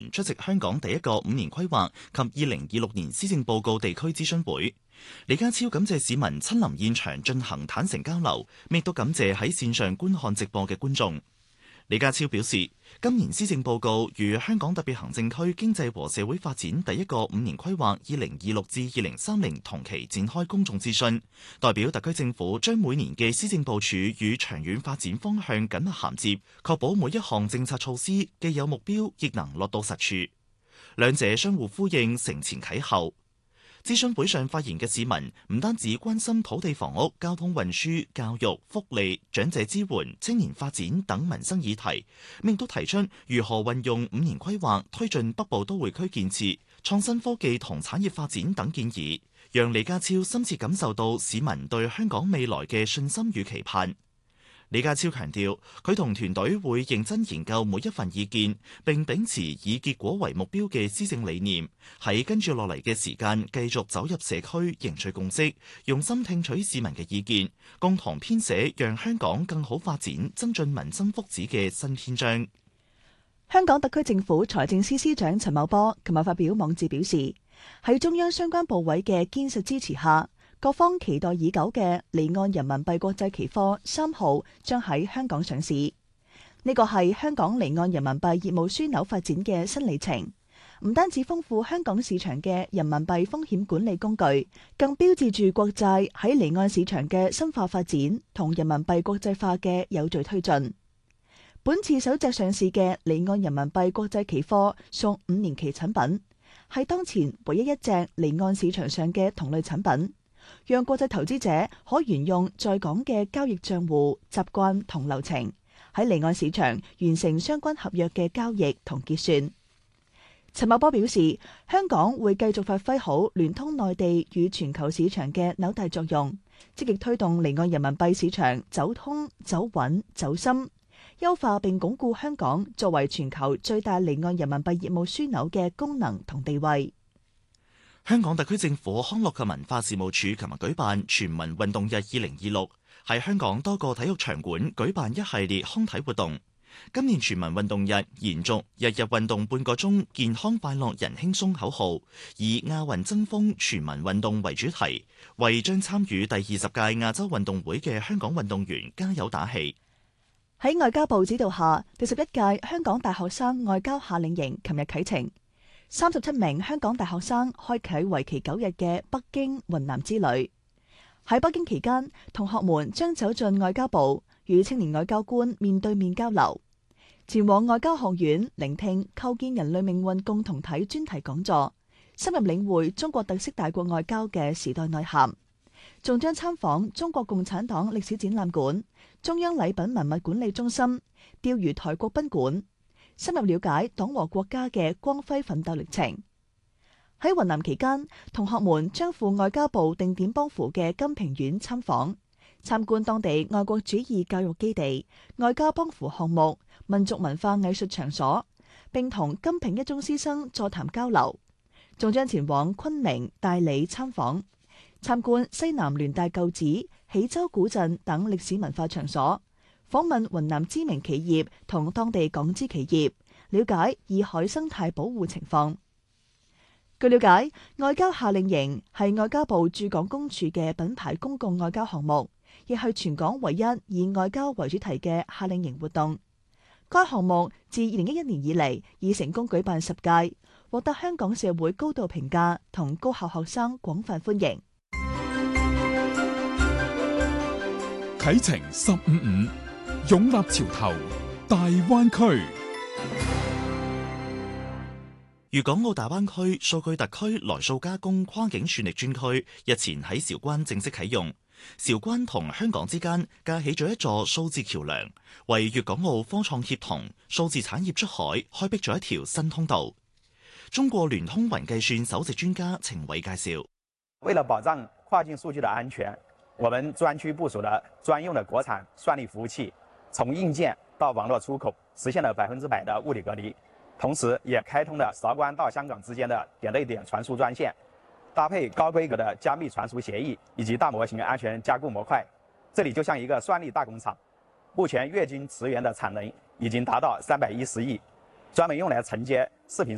出席香港第一個5年規劃及2026年施政報告地區諮詢會。李家超感謝市民親臨現場進行坦誠交流，亦都感謝喺線上觀看直播嘅觀眾。李家超表示，今年施政報告與香港特別行政區經濟和社會發展第一個5年規劃2026至2030同期展開公眾諮詢，代表特區政府將每年嘅施政部署與長遠發展方向緊密銜接，確保每一項政策措施既有目標，亦能落到實處，兩者相互呼應，承前啟後。諮詢會上發言嘅市民唔單止關心土地房屋、交通運輸、教育、福利、長者支援、青年發展等民生議題，亦都提出如何運用5年規劃推進北部都會區建設、創新科技同產業發展等建議，讓李家超深切感受到市民對香港未來嘅信心與期盼。李家超強調，佢同團隊會認真研究每一份意見，並秉持以結果為目標嘅施政理念，喺跟住落嚟嘅時間繼續走入社區，凝聚共識，用心聽取市民嘅意見，共同編寫讓香港更好發展、增進民生福祉嘅新篇章。 香港特區政府財政司司長陳茂波琴日發表網誌表示，喺中央相關部委嘅堅實支持下，各方期待已久嘅離岸人民幣國際期貨3號將喺香港上市。呢個係香港離岸人民幣業務樞紐發展嘅新里程，唔單止豐富香港市場嘅人民幣風險管理工具，更標誌住國債喺離岸市場嘅深化發展同人民幣國際化嘅有序推進。本次首隻上市嘅離岸人民幣國際期貨屬5年期產品，係當前唯一一隻離岸市場上嘅同類產品，讓國際投資者可沿用在港嘅交易賬戶習慣同流程，喺離岸市場完成相關合約嘅交易同結算。陳茂波表示，香港會繼續發揮好聯通內地與全球市場嘅紐帶作用，積極推動離岸人民幣市場走通、走穩、走深，優化並鞏固香港作為全球最大離岸人民幣業務樞紐嘅功能同地位。 香港特區政府康樂及文化事務署琴日舉辦全民運動日2026，喺香港多個體育場館舉辦一系列康體活動。今年全民運動日延續日日運動半個鐘，健康快樂人輕鬆口號，以亞運爭鋒全民運動為主題，為將參與第20屆亞洲運動會嘅香港運動員加油打氣。 喺外交部指導下，第11屆香港大學生外交夏令營琴日啟程。37名香港大學生開啟為期9日嘅北京、雲南之旅。喺北京期間，同學們將走進外交部，與青年外交官面對面交流，前往外交學院聆聽構建人類命運共同體專題講座，深入領會中國特色大國外交嘅時代內涵。仲將參訪中國共產黨歷史展覽館、中央禮品文物管理中心、釣魚台國賓館，深入了解黨和國家嘅光輝奮鬥歷程。喺雲南期間，同學們將赴外交部定點幫扶嘅金平縣參訪，參觀當地愛國主義教育基地、外交幫扶項目、民族文化藝術場所，並同金平一中師生座談交流。仲將前往昆明、大理參訪，參觀西南聯大舊址、喜洲古鎮等歷史文化場所，訪問雲南知名企業同當地港資企業，了解洱海生態保護情況。據了解，外交夏令營係外交部駐港公署嘅品牌公共外交項目，亦係全港唯一以外交為主題嘅夏令營活動。該項目自2011年以嚟已成功舉辦10屆，獲得香港社會高度評價同高校學生廣泛歡迎。 啟程155，勇立潮頭，大灣區。 粵港澳大灣區數據特區來數加工跨境算力專區日前喺韶關正式啟用，韶關同香港之間架起咗一座數字橋梁，為粵港澳科創協同數字產業出海開闢咗一條新通道。中國聯通雲計算首席專家程偉介紹， 為了保障跨境數據的安全，我們專區部署了專用的國產算力服務器，從硬件到網絡出口實現了100%的物理隔離。同時也開通了韶關到香港之間的點對點傳輸專線，搭配高規格的加密傳輸協議以及大模型安全加固模塊，這裡就像一個算力大工廠。目前月均磁源的產能已經達到310億，專門用來承接視頻